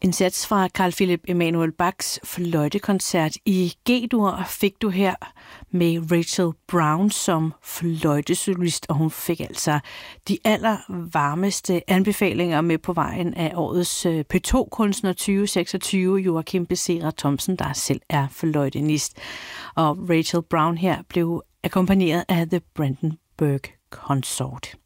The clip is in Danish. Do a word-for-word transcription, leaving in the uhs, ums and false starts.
En sats fra Carl Philipp Emanuel Bachs fløjtekoncert i G-dur fik du her med Rachel Brown som fløjtesolist, og hun fik altså de allervarmeste anbefalinger med på vejen af årets P to-kunstner tyve seksogtyve, Joachim Becerra Thomsen, der selv er fløjtenist. Og Rachel Brown her blev akkompagneret af The Brandenburg Consort.